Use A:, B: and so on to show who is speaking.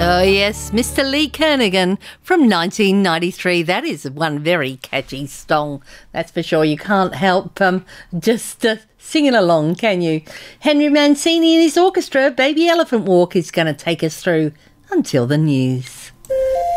A: Oh, yes, Mr. Lee Kernaghan from 1993. That is one very catchy song, that's for sure. You can't help just singing along, can you? Henry Mancini and his orchestra, Baby Elephant Walk, is going to take us through until the news.